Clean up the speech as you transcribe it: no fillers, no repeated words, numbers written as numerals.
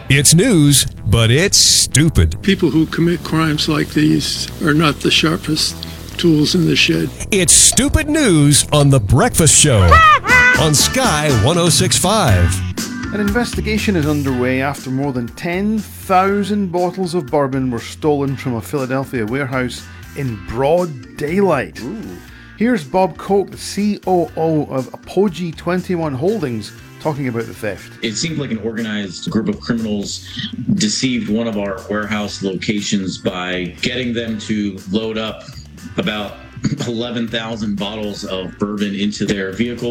It's news, but it's stupid. People who commit crimes like these are not the sharpest tools in the shed. It's stupid news on The Breakfast Show on Sky 106.5. An investigation is underway after more than 10,000 bottles of bourbon were stolen from a Philadelphia warehouse in broad daylight. Ooh. Here's Bob Koch, the COO of Apogee 21 Holdings, talking about the theft. It seemed like an organized group of criminals deceived one of our warehouse locations by getting them to load up about 11,000 bottles of bourbon into their vehicle.